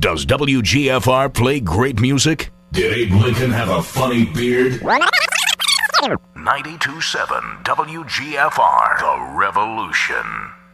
Does WGFR play great music? Did Abe Lincoln have a funny beard? 92.7 WGFR, The Revolution.